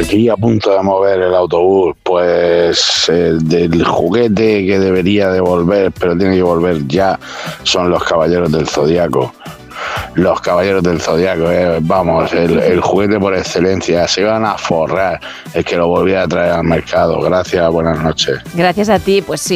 aquí a punto de mover el autobús, pues del juguete que debería de volver, pero tiene que volver ya, son los Caballeros del Zodíaco. Los Caballeros del Zodíaco, vamos, el juguete por excelencia. Se iban a forrar el que lo volviera a traer al mercado. Gracias, buenas noches. Gracias a ti, pues sí.